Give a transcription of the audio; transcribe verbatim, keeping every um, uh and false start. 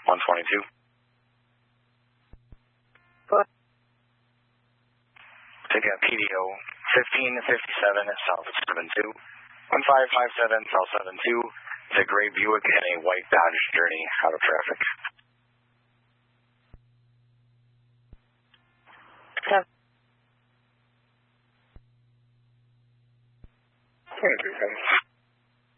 one twenty-two. What? Take a P D O fifteen fifty-seven South seven two. one five five seven South seven two. It's a gray Buick and a white Dodge Journey out of traffic. Seven. twenty-three seven.